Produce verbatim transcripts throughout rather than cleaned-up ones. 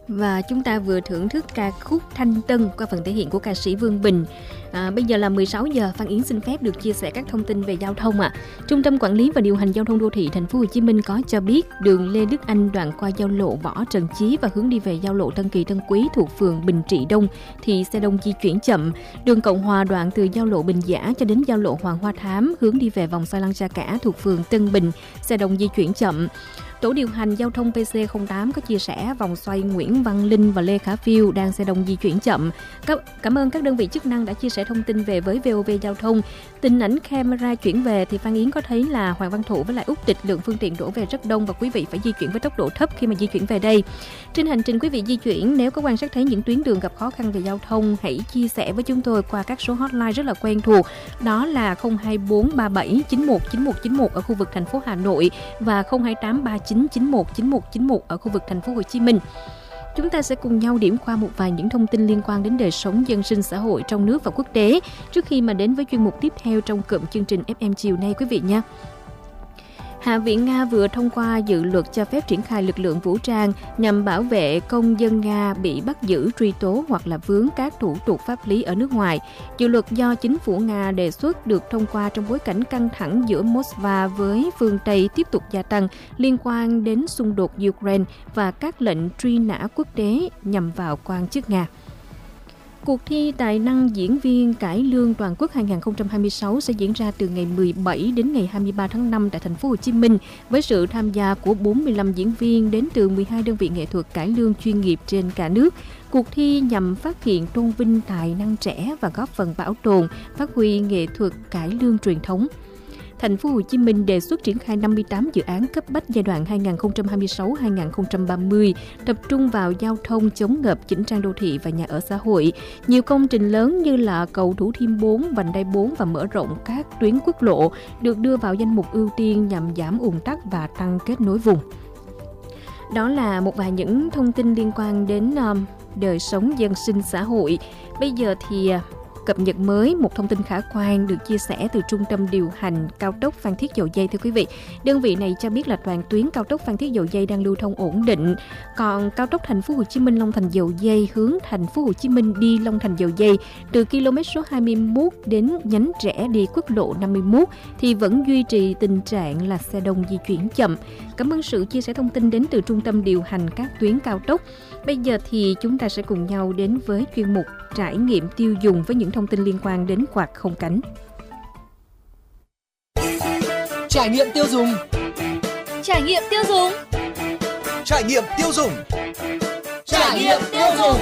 Và chúng ta vừa thưởng thức ca khúc Thanh Tân qua phần thể hiện của ca sĩ Vương Bình. À, bây giờ là mười sáu giờ, Phan Yến xin phép được chia sẻ các thông tin về giao thông ạ. À. Trung tâm Quản lý và Điều hành Giao thông Đô thị Thành phố Hồ Chí Minh có cho biết đường Lê Đức Anh đoạn qua giao lộ Võ Trần Chí và hướng đi về giao lộ Tân Kỳ Tân Quý thuộc phường Bình Trị Đông thì xe đông di chuyển chậm. Đường Cộng Hòa đoạn từ giao lộ Bình Giả cho đến giao lộ Hoàng Hoa Thám hướng đi về vòng xoay Lăng Cha Cả thuộc phường Tân Bình, xe đông di chuyển chậm. Tổ điều hành giao thông pê xê không tám có chia sẻ vòng xoay Nguyễn Văn Linh và Lê Khả Phiêu đang xe đông di chuyển chậm. Cảm ơn các đơn vị chức năng đã chia sẻ thông tin về với vê o vê Giao thông. Tình ảnh camera chuyển về thì Phan Yến có thấy là Hoàng Văn Thụ với lại Úc Tịch lượng phương tiện đổ về rất đông và quý vị phải di chuyển với tốc độ thấp khi mà di chuyển về đây. Trên hành trình quý vị di chuyển, nếu có quan sát thấy những tuyến đường gặp khó khăn về giao thông, hãy chia sẻ với chúng tôi qua các số hotline rất là quen thuộc. Đó là không hai bốn ba bảy chín một chín một chín một ở khu vực thành phố Hà Nội và không hai tám ba chín chín một chín một chín một ở khu vực thành phố Hồ Chí Minh. Chúng ta sẽ cùng nhau điểm qua một vài những thông tin liên quan đến đời sống dân sinh xã hội trong nước và quốc tế trước khi mà đến với chuyên mục tiếp theo trong cụm chương trình ép em chiều nay quý vị nhé. Hạ viện Nga vừa thông qua dự luật cho phép triển khai lực lượng vũ trang nhằm bảo vệ công dân Nga bị bắt giữ, truy tố hoặc là vướng các thủ tục pháp lý ở nước ngoài. Dự luật do chính phủ Nga đề xuất được thông qua trong bối cảnh căng thẳng giữa Moscow với phương Tây tiếp tục gia tăng liên quan đến xung đột Ukraine và các lệnh truy nã quốc tế nhằm vào quan chức Nga. Cuộc thi tài năng diễn viên cải lương toàn quốc hai không hai sáu sẽ diễn ra từ ngày mười bảy đến ngày hai mươi ba tháng năm tại thành phố Hồ Chí Minh với sự tham gia của bốn mươi lăm diễn viên đến từ mười hai đơn vị nghệ thuật cải lương chuyên nghiệp trên cả nước. Cuộc thi nhằm phát hiện tôn vinh tài năng trẻ và góp phần bảo tồn, phát huy nghệ thuật cải lương truyền thống. Thành phố Hồ Chí Minh đề xuất triển khai năm mươi tám dự án cấp bách giai đoạn hai không hai sáu đến hai không ba mươi, tập trung vào giao thông, chống ngập, chỉnh trang đô thị và nhà ở xã hội. Nhiều công trình lớn như là cầu Thủ Thiêm bốn, vành đai bốn và mở rộng các tuyến quốc lộ được đưa vào danh mục ưu tiên nhằm giảm ùn tắc và tăng kết nối vùng. Đó là một vài những thông tin liên quan đến um, đời sống dân sinh xã hội. Bây giờ thì cập nhật mới một thông tin khả quan được chia sẻ từ Trung tâm điều hành cao tốc Phan Thiết Dầu Giây. Thưa quý vị, đơn vị này cho biết là toàn tuyến cao tốc Phan Thiết Dầu Giây đang lưu thông ổn định. Còn cao tốc Thành phố Hồ Chí Minh Long Thành Dầu Giây hướng Thành phố Hồ Chí Minh đi Long Thành Dầu Giây từ km số hai mươi mốt đến nhánh rẽ đi quốc lộ năm mươi mốt thì vẫn duy trì tình trạng là xe đông di chuyển chậm. Cảm ơn sự chia sẻ thông tin đến từ Trung tâm điều hành các tuyến cao tốc. Bây giờ thì chúng ta sẽ cùng nhau đến với chuyên mục trải nghiệm tiêu dùng với những thông tin liên quan đến quạt không cánh. Trải nghiệm tiêu dùng. Trải nghiệm tiêu dùng. Trải nghiệm tiêu dùng. Trải nghiệm tiêu dùng.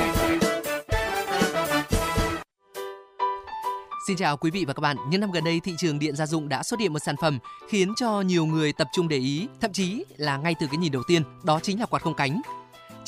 Xin chào quý vị và các bạn. Những năm gần đây, thị trường điện gia dụng đã xuất hiện một sản phẩm khiến cho nhiều người tập trung để ý, thậm chí là ngay từ cái nhìn đầu tiên, đó chính là quạt không cánh.